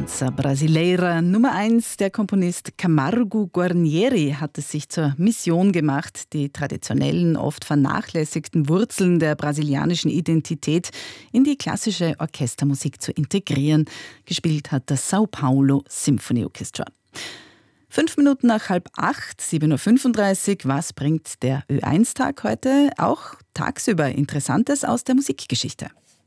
Danza Brasileira Nummer 1, der Komponist Camargo Guarnieri hat es sich zur Mission gemacht, die traditionellen, oft vernachlässigten Wurzeln der brasilianischen Identität in die klassische Orchestermusik zu integrieren. Gespielt hat das São Paulo Symphony Orchestra. 5 Minuten nach 7:30, 7:35 Uhr. Was bringt der Ö1-Tag heute? Auch tagsüber Interessantes aus der Musikgeschichte.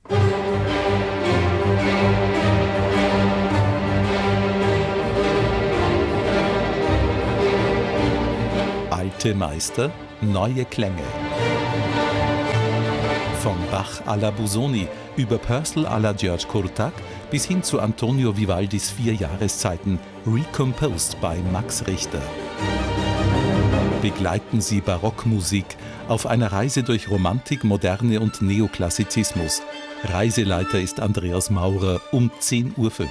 Alte Meister, neue Klänge. Von Bach à la Busoni über Purcell à la George Kurtak bis hin zu Antonio Vivaldis 4 Jahreszeiten, recomposed bei Max Richter. Begleiten Sie Barockmusik auf einer Reise durch Romantik, Moderne und Neoklassizismus. Reiseleiter ist Andreas Maurer um 10:05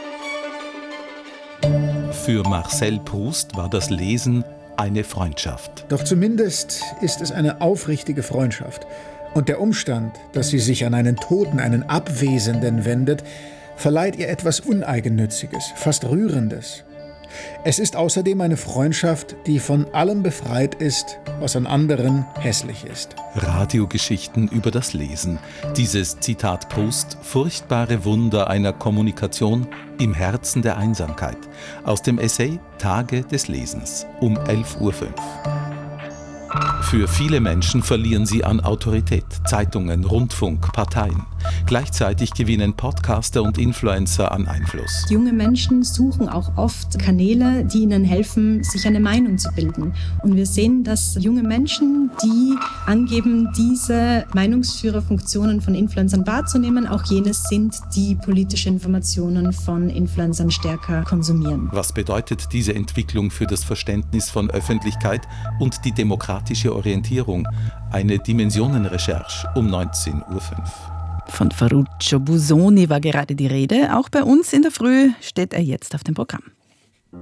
Uhr. Für Marcel Proust war das Lesen eine Freundschaft. Doch zumindest ist es eine aufrichtige Freundschaft. Und der Umstand, dass sie sich an einen Toten, einen Abwesenden wendet, verleiht ihr etwas Uneigennütziges, fast Rührendes. Es ist außerdem eine Freundschaft, die von allem befreit ist, was an anderen hässlich ist. Radiogeschichten über das Lesen. Dieses Zitat Proust, furchtbare Wunder einer Kommunikation im Herzen der Einsamkeit. Aus dem Essay Tage des Lesens um 11:05 Uhr. Für viele Menschen verlieren sie an Autorität. Zeitungen, Rundfunk, Parteien. Gleichzeitig gewinnen Podcaster und Influencer an Einfluss. Junge Menschen suchen auch oft Kanäle, die ihnen helfen, sich eine Meinung zu bilden. Und wir sehen, dass junge Menschen, die angeben, diese Meinungsführerfunktionen von Influencern wahrzunehmen, auch jene sind, die politische Informationen von Influencern stärker konsumieren. Was bedeutet diese Entwicklung für das Verständnis von Öffentlichkeit und die demokratische Orientierung? Eine Dimensionenrecherche um 19:05 Uhr. Von Ferruccio Busoni war gerade die Rede. Auch bei uns in der Früh steht er jetzt auf dem Programm.